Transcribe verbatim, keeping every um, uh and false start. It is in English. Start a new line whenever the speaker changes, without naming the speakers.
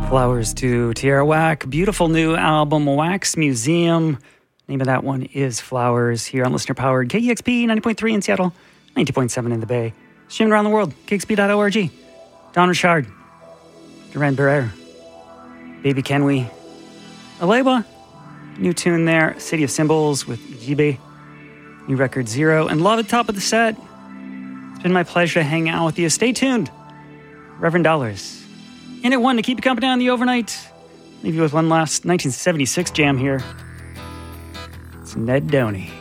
Flowers to Tierra Whack. Beautiful new album, Wax Museum. Name of that one is Flowers, here on listener-powered K E X P ninety point three in Seattle, ninety point seven in the Bay. Streaming around the world, K X P dot org. Don Richard, Duran Barrere, Baby Can We, Aleba, new tune there, City of Symbols with Jibe, new record Zero, and Love at top of the set. It's been my pleasure to hang out with you. Stay tuned. Reverend Dollars. In at one to keep you company on the overnight. Leave you with one last nineteen seventy-six jam here. It's Ned Doney.